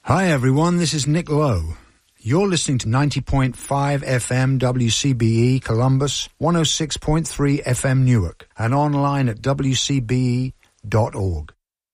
Hi everyone, this is Nick Lowe. You're listening to 90.5 FM WCBE Columbus, 106.3 FM Newark, and online at wcbe.org.